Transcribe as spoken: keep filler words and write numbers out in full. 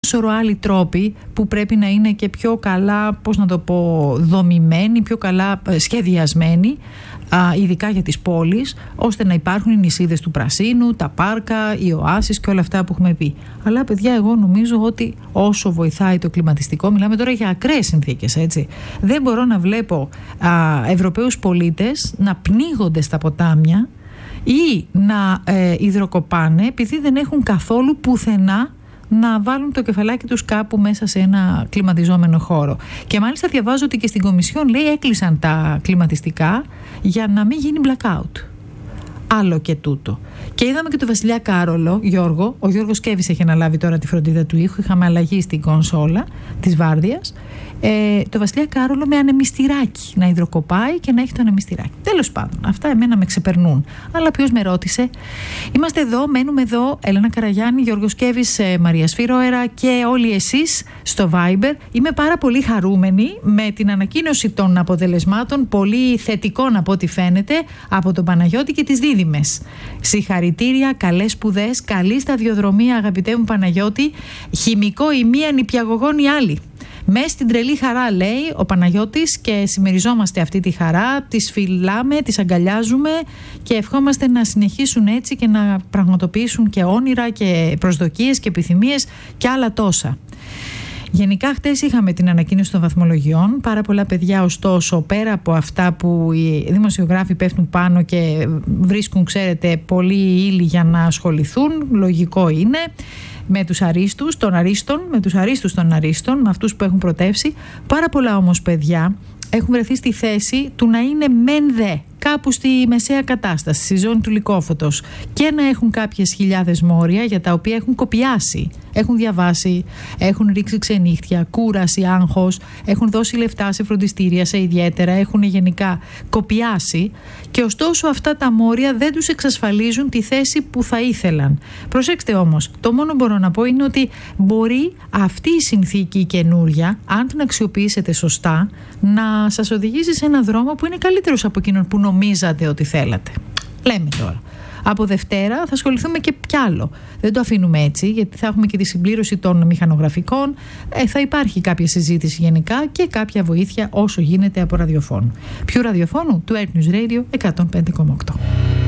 σωρό άλλοι τρόποι που πρέπει να είναι και πιο καλά, πώς να το πω, δομημένοι, πιο καλά σχεδιασμένοι, ειδικά για τις πόλεις, ώστε να υπάρχουν οι νησίδες του πρασίνου, τα πάρκα, οι οάσεις και όλα αυτά που έχουμε πει. Αλλά παιδιά, εγώ νομίζω ότι όσο βοηθάει το κλιματιστικό, μιλάμε τώρα για ακραίες συνθήκες, έτσι, δεν μπορώ να βλέπω α, Ευρωπαίους πολίτες να πνίγονται στα ποτάμια ή να ε, υδροκοπάνε επειδή δεν έχουν καθόλου πουθενά να βάλουν το κεφαλάκι τους κάπου μέσα σε ένα κλιματιζόμενο χώρο. Και μάλιστα διαβάζω ότι και στην Κομισιόν, λέει, έκλεισαν τα κλιματιστικά για να μην γίνει blackout. Άλλο και τούτο. Και είδαμε και τον Βασιλιά Κάρολο, Γιώργο. Ο Γιώργος Κέβης έχει αναλάβει τώρα τη φροντίδα του ήχου. Είχαμε αλλαγή στην κονσόλα της βάρδιας. Ε, το Βασιλιά Κάρολο με ανεμιστηράκι να υδροκοπάει και να έχει το ανεμιστηράκι. Τέλος πάντων, αυτά εμένα με ξεπερνούν. Αλλά ποιος με ρώτησε? Είμαστε εδώ, μένουμε εδώ. Έλενα Καραγιάννη, Γιώργος Κέβης, Μαρία Σφυρόερα και όλοι εσείς στο Viber. Είμαι πάρα πολύ χαρούμενη με την ανακοίνωση των αποτελεσμάτων, πολύ θετικών από ό,τι φαίνεται, από τον Παναγιώτη και τις Δίδυμες. Συγχαρητήρια, καλές σπουδές, καλή σταδιοδρομία, αγαπητέ μου Παναγιώτη. Χημικό η μία, νηπιαγωγόν η άλλη. Μες στην τρελή χαρά, λέει ο Παναγιώτης, και συμμεριζόμαστε αυτή τη χαρά, τις φιλάμε, τις αγκαλιάζουμε και ευχόμαστε να συνεχίσουν έτσι και να πραγματοποιήσουν και όνειρα και προσδοκίες και επιθυμίες και άλλα τόσα. Γενικά χτες είχαμε την ανακοίνωση των βαθμολογιών. Πάρα πολλά παιδιά, ωστόσο, πέρα από αυτά που οι δημοσιογράφοι πέφτουν πάνω και βρίσκουν, ξέρετε, πολύ ύλη για να ασχοληθούν, λογικό είναι, με τους αρίστους των αρίστων, με τους αρίστους των αρίστων, με αυτούς που έχουν πρωτεύσει. Πάρα πολλά όμως παιδιά έχουν βρεθεί στη θέση του να είναι μεν δε, κάπου στη μεσαία κατάσταση, στη ζώνη του Λυκόφωτος, και να έχουν κάποιες χιλιάδες μόρια για τα οποία έχουν κοπιάσει. Έχουν διαβάσει, έχουν ρίξει ξενύχτια, κούραση, άγχος, έχουν δώσει λεφτά σε φροντιστήρια, σε ιδιαίτερα, έχουν γενικά κοπιάσει, και ωστόσο αυτά τα μόρια δεν τους εξασφαλίζουν τη θέση που θα ήθελαν. Προσέξτε όμως, το μόνο μπορώ να πω είναι ότι μπορεί αυτή η συνθήκη καινούρια, αν την αξιοποιήσετε σωστά, να σας οδηγήσει σε έναν δρόμο που είναι καλύτερος από εκείνον που νομίζατε ότι θέλατε. Λέμε τώρα. Από Δευτέρα θα ασχοληθούμε και κι άλλο. Δεν το αφήνουμε έτσι, γιατί θα έχουμε και τη συμπλήρωση των μηχανογραφικών. Ε, θα υπάρχει κάποια συζήτηση γενικά και κάποια βοήθεια όσο γίνεται από ραδιοφώνου. Ποιου ραδιοφώνου? Του Earth News Radio εκατόν πέντε κόμμα οκτώ.